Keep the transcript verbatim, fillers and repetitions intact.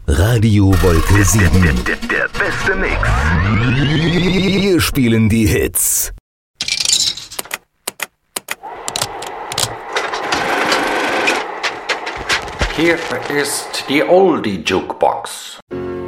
Radio Wolke sieben. Der, der, der beste Mix. Wir spielen die Hits. Hier ist die Oldie Jukebox.